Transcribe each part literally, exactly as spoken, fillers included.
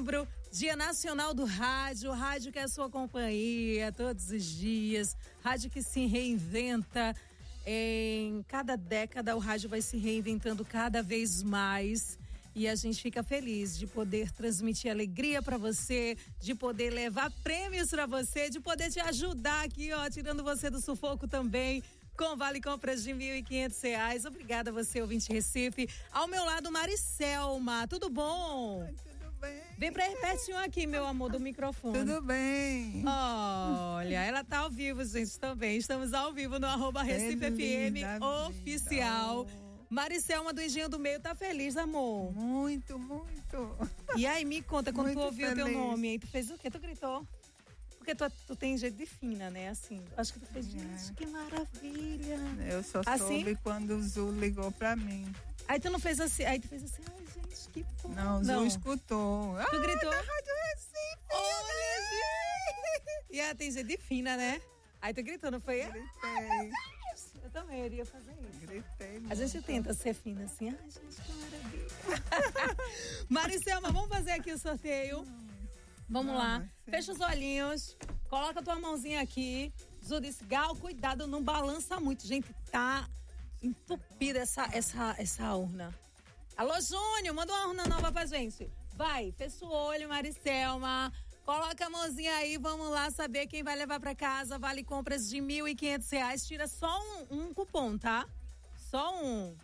setembro, Dia Nacional do Rádio, rádio que é a sua companhia todos os dias, rádio que se reinventa. Em cada década o rádio vai se reinventando cada vez mais. E a gente fica feliz de poder transmitir alegria para você, de poder levar prêmios para você, de poder te ajudar aqui, ó, tirando você do sufoco também, com vale compras de mil e quinhentos reais. Obrigada a você, ouvinte Recife. Ao meu lado, Maricelma. Tudo bom? Tudo bem. Vem pra pertinho aqui, meu amor, do microfone. Tudo bem. Olha, ela tá ao vivo, gente, também. Estamos ao vivo no arroba Recife F M oficial. Maricelma do Engenho do Meio tá feliz, amor? Muito, muito. E aí, me conta, quando muito tu ouviu o teu feliz. nome, aí tu fez o quê? Tu gritou? Porque tu, tu tem jeito de fina, né? Assim, acho que tu fez, gente, que maravilha. Eu só assim? soube quando o Zu ligou pra mim. Aí tu não fez assim, aí tu fez assim, ai, gente, que bom. Não, o Zu escutou. Tu gritou? Da Rádio Recife. Olha, gente. E ela tem jeito de fina, né? Aí tu gritou, não foi? Gritei. Eu também iria fazer isso. Gritei. A gente tenta ser fina assim. Ai, gente, que maravilha. Maricelma, vamos fazer aqui o sorteio. Vamos Vamos, lá. sim. Fecha os olhinhos. Coloca tua mãozinha aqui. Zu disse, Gal, cuidado, não balança muito. Gente, tá entupida essa, essa, essa urna. Alô, Júnior, manda uma urna nova pra gente. Vai, fecha o olho, Maricelma. Coloca a mãozinha aí, vamos lá saber quem vai levar pra casa. Vale compras de mil e quinhentos reais. Tira só um, um cupom, tá? Só um.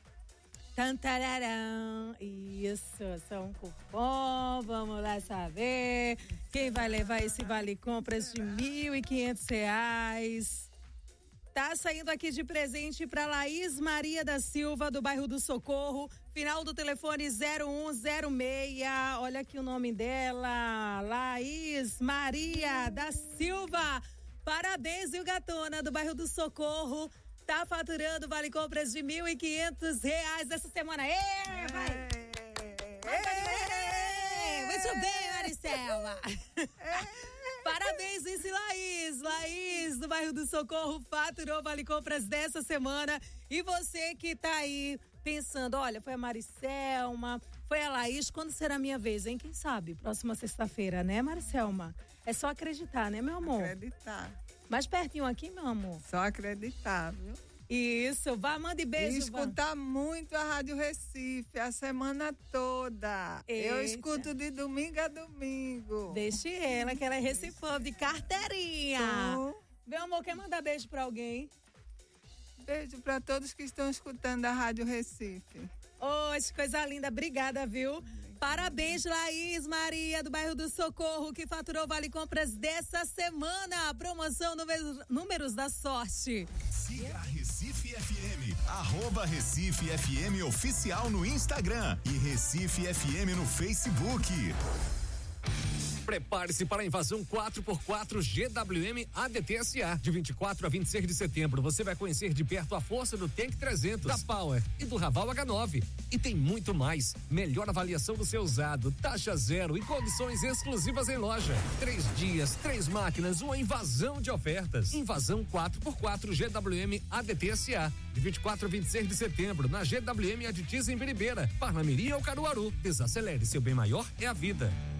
Tantararão. Isso, só um cupom. Vamos lá saber quem vai levar esse vale compras de mil e quinhentos reais. Tá saindo aqui de presente para Laís Maria da Silva, do bairro do Socorro, final do telefone zero um zero seis. Olha aqui o nome dela, Laís Maria da Silva. Parabéns, viu, gatona, do bairro do Socorro. Tá faturando vale compras de mil e quinhentos reais essa semana. Ê, vai! Ê, muito bem, Maricelma. Parabéns, Vice Laís. Laís, do bairro do Socorro, faturou vale compras dessa semana. E você que tá aí pensando, olha, foi a Maricelma, foi a Laís, quando será a minha vez, hein? Quem sabe? Próxima sexta-feira, né, Maricelma? É só acreditar, né, meu amor? Acreditar. Mais pertinho aqui, meu amor. Só acreditar, viu? Isso, vá, mande beijo. E escutar muito a Rádio Recife a semana toda. Eita. Eu escuto de domingo a domingo. Deixe ela, que ela é recifã de carteirinha. Tô. Meu amor, quer mandar beijo pra alguém? Beijo para todos que estão escutando a Rádio Recife. Oxe, coisa linda, obrigada, viu? Parabéns, Laís Maria, do bairro do Socorro, que faturou vale compras dessa semana. Promoção números, números da sorte. Siga a Recife F M, arroba Recife F M oficial no Instagram e Recife F M no Facebook. Prepare-se para a invasão quatro por quatro G W M A D T S A. De vinte e quatro a vinte e seis de setembro, você vai conhecer de perto a força do Tank trezentos, da Power e do Raval H nove. E tem muito mais. Melhor avaliação do seu usado, taxa zero e condições exclusivas em loja. Três dias, três máquinas, uma invasão de ofertas. Invasão quatro por quatro G W M A D T S A. De vinte e quatro a vinte e seis de setembro, na G W M Aditiz em Biribeira, Parnamirim ou Caruaru. Desacelere, seu bem maior é a vida.